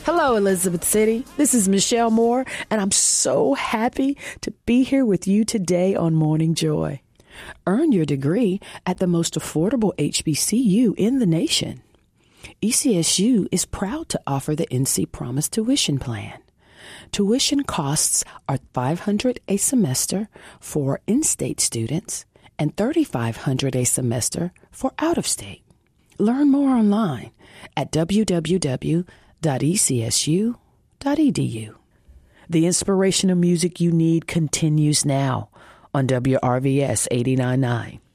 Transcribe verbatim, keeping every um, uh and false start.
Hello, Elizabeth City. This is Michelle Moore, and I'm so happy to be here with you today on Morning Joy. Earn your degree at the most affordable H B C U in the nation. E C S U is proud to offer the N C Promise tuition plan. Tuition costs are five hundred dollars a semester for in-state students and thirty-five hundred dollars a semester for out-of-state. Learn more online at w w w dot e c s u dot e d u. The inspirational music you need continues now on W R V S eighty-nine point nine.